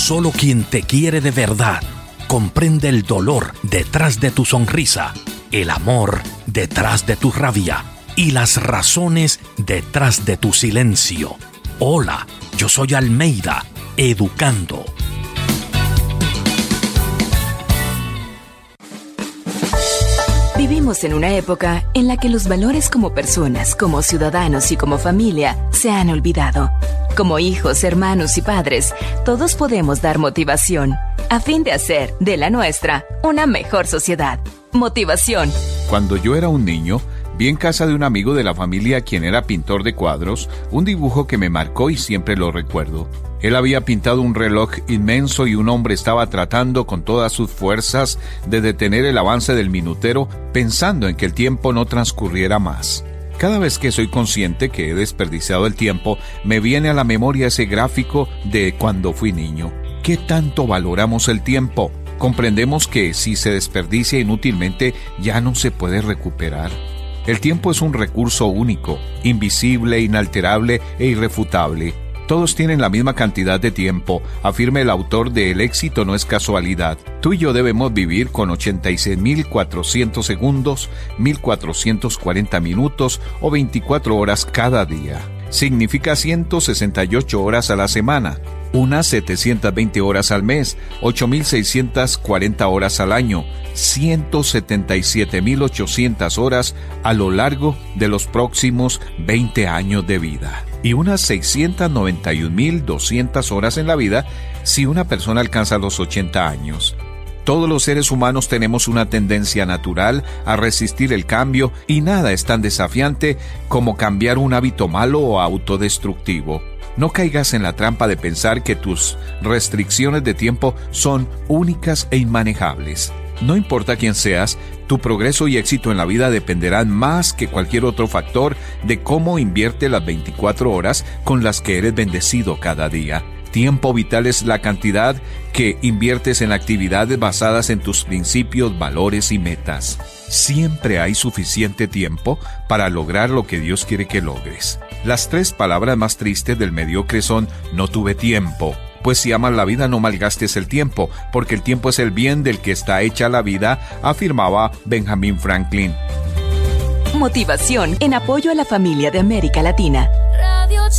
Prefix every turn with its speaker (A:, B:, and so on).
A: Solo quien te quiere de verdad comprende el dolor detrás de tu sonrisa, el amor detrás de tu rabia y las razones detrás de tu silencio. Hola, yo soy Almeida, educando.
B: Vivimos en una época en la que los valores como personas, como ciudadanos y como familia se han olvidado. Como hijos, hermanos y padres, todos podemos dar motivación a fin de hacer de la nuestra una mejor sociedad. Motivación.
C: Cuando yo era un niño, vi en casa de un amigo de la familia quien era pintor de cuadros, un dibujo que me marcó y siempre lo recuerdo. Él había pintado un reloj inmenso y un hombre estaba tratando con todas sus fuerzas de detener el avance del minutero, pensando en que el tiempo no transcurriera más. Cada vez que soy consciente que he desperdiciado el tiempo, me viene a la memoria ese gráfico de cuando fui niño. ¿Qué tanto valoramos el tiempo? Comprendemos que si se desperdicia inútilmente, ya no se puede recuperar. El tiempo es un recurso único, invisible, inalterable e irrefutable. Todos tienen la misma cantidad de tiempo, afirma el autor de El éxito no es casualidad. Tú y yo debemos vivir con 86.400 segundos, 1.440 minutos o 24 horas cada día. Significa 168 horas a la semana, unas 720 horas al mes, 8.640 horas al año, 177.800 horas a lo largo de los próximos 20 años de vida. Y unas 691.200 horas en la vida si una persona alcanza los 80 años. Todos los seres humanos tenemos una tendencia natural a resistir el cambio y nada es tan desafiante como cambiar un hábito malo o autodestructivo. No caigas en la trampa de pensar que tus restricciones de tiempo son únicas e inmanejables. No importa quién seas, tu progreso y éxito en la vida dependerán más que cualquier otro factor de cómo invierte las 24 horas con las que eres bendecido cada día. Tiempo vital es la cantidad que inviertes en actividades basadas en tus principios, valores y metas. Siempre hay suficiente tiempo para lograr lo que Dios quiere que logres. Las 3 palabras más tristes del mediocre son: no tuve tiempo. Pues si amas la vida, no malgastes el tiempo, porque el tiempo es el bien del que está hecha la vida, afirmaba Benjamin Franklin.
B: Motivación en apoyo a la familia de América Latina.